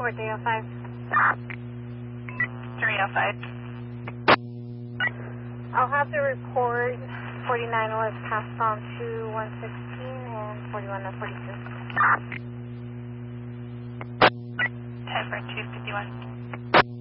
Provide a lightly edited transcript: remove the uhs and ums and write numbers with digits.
report 305. 305. I'll have the report 49 was passed on to 116 and 41 to 42. 10 for 251.